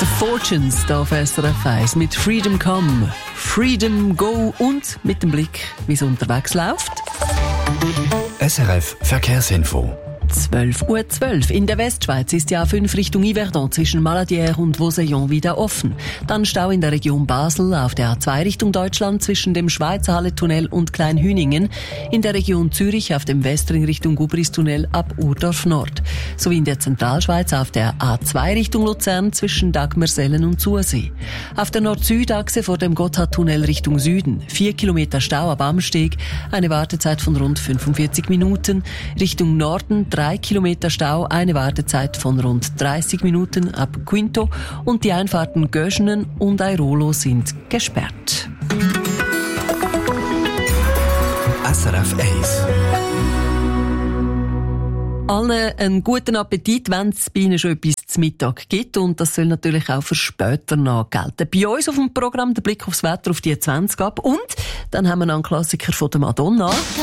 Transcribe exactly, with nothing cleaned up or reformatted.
The Fortunes hier auf S R F eins mit Freedom Come, Freedom Go und mit dem Blick, wie es unterwegs läuft. S R F Verkehrsinfo. zwölf Uhr zwölf. In der Westschweiz ist die A fünf Richtung Yverdon zwischen Maladière und Vosillon wieder offen. Dann Stau in der Region Basel auf der A zwei Richtung Deutschland zwischen dem Schweizer Halle-Tunnel und Kleinhüningen. In der Region Zürich auf dem Westring Richtung Gubris-Tunnel ab Urdorf Nord. Sowie in der Zentralschweiz auf der A zwei Richtung Luzern zwischen Dagmersellen und Sursee. Auf der Nord-Süd-Achse vor dem Gotthardtunnel Richtung Süden. Vier Kilometer Stau ab Amsteg, eine Wartezeit von rund fünfundvierzig Minuten. Richtung Norden drei Kilometer Stau, eine Wartezeit von rund dreißig Minuten ab Quinto und die Einfahrten Göschenen und Airolo sind gesperrt. S R F eins. Allen einen guten Appetit, wenn es bei Ihnen schon etwas zu Mittag gibt. Und das soll natürlich auch für später noch gelten. Bei uns auf dem Programm der Blick aufs Wetter auf die zwanzig ab. Und dann haben wir noch einen Klassiker von der Madonna.